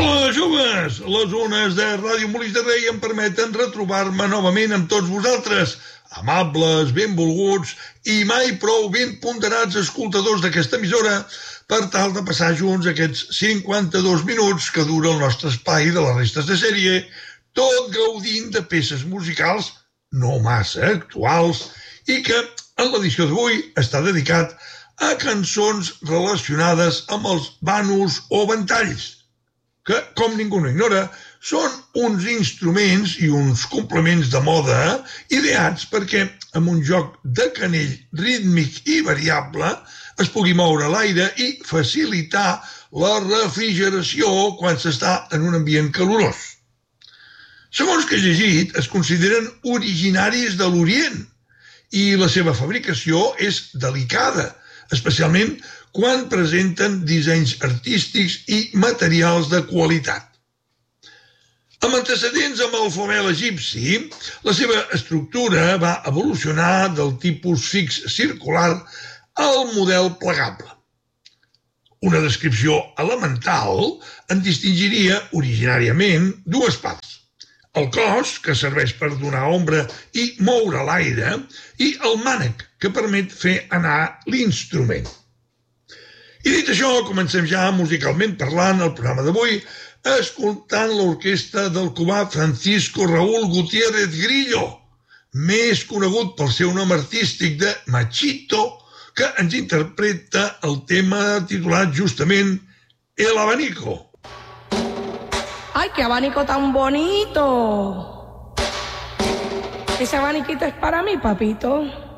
Hola, joves! Les ones de Ràdio Molins de Rei em permeten retrobar-me novament amb tots vosaltres, amables, benvolguts i mai prou ben ponderats escoltadors d'aquesta emissora, per tal de passar junts aquests 52 minuts que dura el nostre espai de les restes de sèrie, tot gaudint de peces musicals no massa actuals i que, en l'edició d'avui, està dedicat a cançons relacionades amb els banus o ventalls, que, com ningú no ignora, són uns instruments i uns complements de moda ideats perquè, amb un joc de canell rítmic i variable, es pugui moure l'aire i facilitar la refrigeració quan s'està en un ambient calorós. Segons que he llegit, es consideren originaris de l'Orient i la seva fabricació és delicada, especialment quan presenten dissenys artístics i materials de qualitat. Amb antecedents amb el flamenc egipci, la seva estructura va evolucionar del tipus fix circular al model plegable. Una descripció elemental en distingiria originàriament dues parts: el cos, que serveix per donar ombra i moure l'aire, i el mànec, que permet fer anar l'instrument. I dit això, comencem ja musicalment parlant el programa d'avui, escoltant l'orquestra del cubà Francisco Raúl Gutiérrez Grillo, més conegut pel seu nom artístic de Machito, que ens interpreta el tema titulat justament El Abanico. ¡Ay, qué abanico tan bonito! Ese abaniquito es para mí, papito.